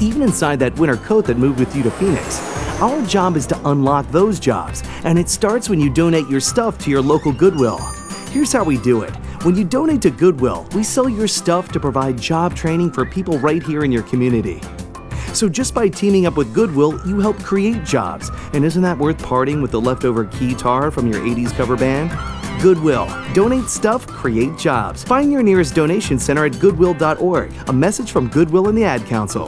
even inside that winter coat that moved with you to Phoenix. Our job is to unlock those jobs, and it starts when you donate your stuff to your local Goodwill. Here's how we do it. When you donate to Goodwill, we sell your stuff to provide job training for people right here in your community. So just by teaming up with Goodwill, you help create jobs. And isn't that worth parting with the leftover guitar from your 80s cover band? Goodwill. Donate stuff, create jobs. Find your nearest donation center at goodwill.org. A message from Goodwill and the Ad Council.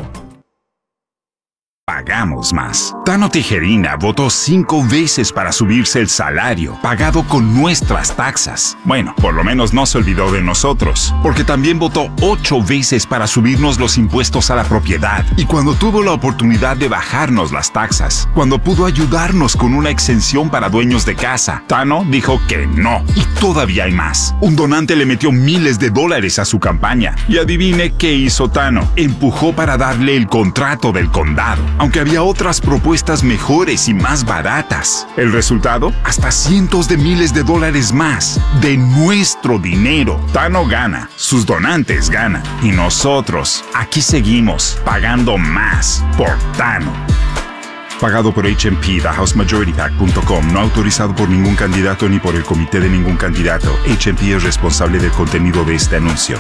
Pagamos más. Tano Tijerina votó 5 veces para subirse el salario, pagado con nuestras taxas. Bueno, por lo menos no se olvidó de nosotros, porque también votó 8 veces para subirnos los impuestos a la propiedad. Y cuando tuvo la oportunidad de bajarnos las taxas, cuando pudo ayudarnos con una exención para dueños de casa, Tano dijo que no. Y todavía hay más. Un donante le metió miles de dólares a su campaña. Y adivine qué hizo Tano. Empujó para darle el contrato del condado, aunque había otras propuestas mejores y más baratas. El resultado, hasta cientos de miles de dólares más de nuestro dinero. Tano gana, sus donantes ganan, y nosotros aquí seguimos pagando más por Tano. Pagado por HMP, TheHouseMajorityPAC.com, no autorizado por ningún candidato ni por el comité de ningún candidato. HMP es responsable del contenido de este anuncio.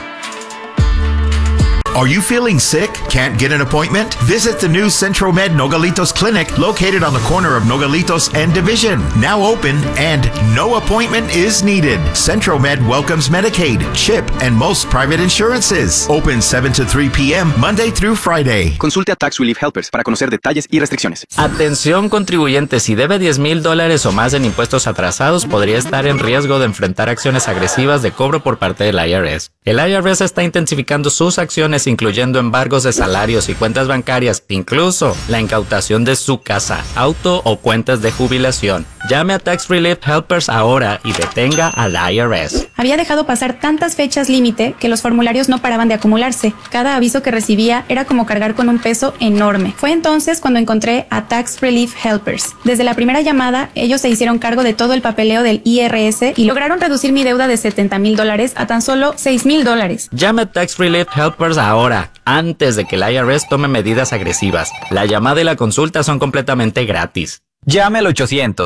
Are you feeling sick? Can't get an appointment? Visit the new Centro Med Nogalitos Clinic located on the corner of Nogalitos and Division. Now open and no appointment is needed. Centro Med welcomes Medicaid, CHIP, and most private insurances. Open 7 to 3 p.m. Monday through Friday. Consulte a Tax Relief Helpers para conocer detalles y restricciones. Atención contribuyente, si debe $10,000 o más en impuestos atrasados, podría estar en riesgo de enfrentar acciones agresivas de cobro por parte del IRS. El IRS está intensificando sus acciones, incluyendo embargos de salarios y cuentas bancarias, incluso la incautación de su casa, auto o cuentas de jubilación. Llame a Tax Relief Helpers ahora y detenga al IRS. Había dejado pasar tantas fechas límite que los formularios no paraban de acumularse. Cada aviso que recibía era como cargar con un peso enorme. Fue entonces cuando encontré a Tax Relief Helpers. Desde la primera llamada, ellos se hicieron cargo de todo el papeleo del IRS y lograron reducir mi deuda de $70,000 a tan solo $6,000. Llame a Tax Relief Helpers ahora, antes de que el IRS tome medidas agresivas. La llamada y la consulta son completamente gratis. Llame al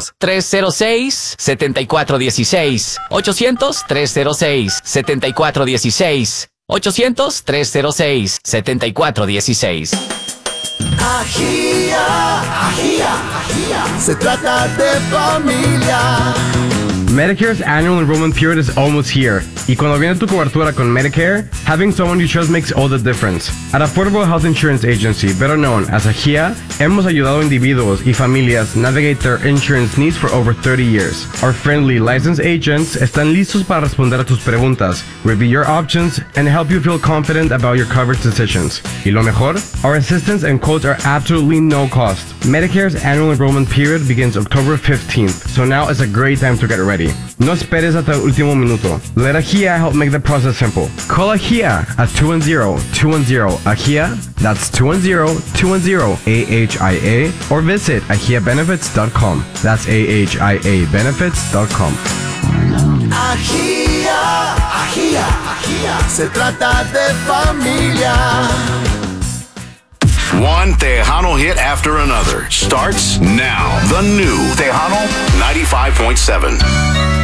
800-306-7416. 800-306-7416. 800-306-7416. Ajía, ajía, ajía. Se trata de familia. Medicare's annual enrollment period is almost here. Y cuando viene tu cobertura con Medicare, having someone you trust makes all the difference. At Affordable Health Insurance Agency, better known as AHIA, hemos ayudado a individuos y familias navigate their insurance needs for over 30 years. Our friendly licensed agents están listos para responder a tus preguntas, review your options, and help you feel confident about your coverage decisions. Y lo mejor, our assistance and quotes are absolutely no cost. Medicare's annual enrollment period begins October 15th, so now is a great time to get ready. No esperes hasta el último minuto. Let AHIA help make the process simple. Call AHIA at 210-210-AHIA. That's 210-210-AHIA. Or visit ahiabenefits.com. That's ahiabenefits.com. AHIA, AHIA, AHIA. Se trata de familia. One Tejano hit after another starts now. The new Tejano 95.7.